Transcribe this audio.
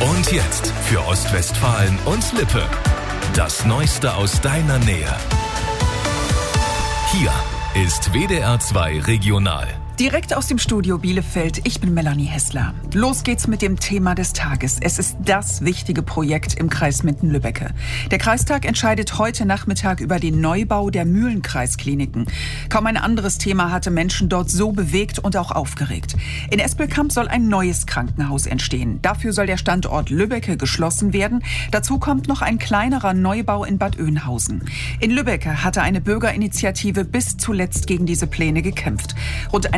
Und jetzt für Ostwestfalen und Lippe. Das Neueste aus deiner Nähe. Hier ist WDR 2 Regional. Direkt aus dem Studio Bielefeld, ich bin Melanie Hessler. Los geht's mit dem Thema des Tages. Es ist das wichtige Projekt im Kreis Minden-Lübbecke. Der Kreistag entscheidet heute Nachmittag über den Neubau der Mühlenkreiskliniken. Kaum ein anderes Thema hatte Menschen dort so bewegt und auch aufgeregt. In Espelkamp soll ein neues Krankenhaus entstehen. Dafür soll der Standort Lübbecke geschlossen werden. Dazu kommt noch ein kleinerer Neubau in Bad Oeynhausen. In Lübbecke hatte eine Bürgerinitiative bis zuletzt gegen diese Pläne gekämpft. Rund